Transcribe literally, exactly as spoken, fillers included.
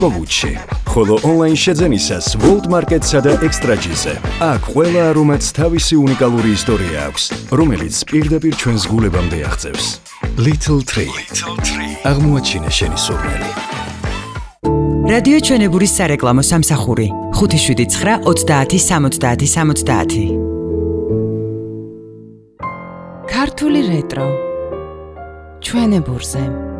კოგუჩი. ხოლო ონლაინ შეძენისას World Market-სა და Extra-ჯიზე. აქ ყველა არომატს თავისი უნიკალური ისტორია აქვს, რომელიც პირდაპირ ჩვენს გულებამდე აღწევს. Little Tree. აღმოაჩინე შენი სურნელი. რადიო ჩვენებურის სარეკლამო სამსახური ხუთი შვიდი ცხრა ოცდაათი სამოცდაათი სამოცდაათი. ქართული რეტრო ჩვენებურზე.